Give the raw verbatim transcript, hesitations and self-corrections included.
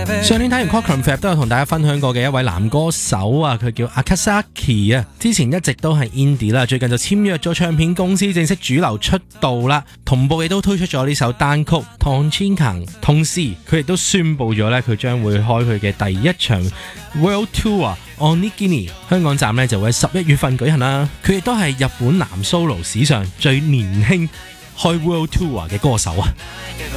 上年睇完 Cochrane Fab 都有同大家分享過嘅一位男歌手啊，佢叫 Akasaki 啊，之前一直都係 indie 啦，最近就簽約咗唱片公司，正式主流出道啦，同步亦都推出咗呢首單曲 Tonchinkan， 同時佢亦都宣布咗咧，佢將會開佢嘅第一場 World Tour Onigiri 香港站咧就會喺十一月份舉行啦，佢亦都係日本男 solo 史上最年輕開 World Tour 嘅歌手啊。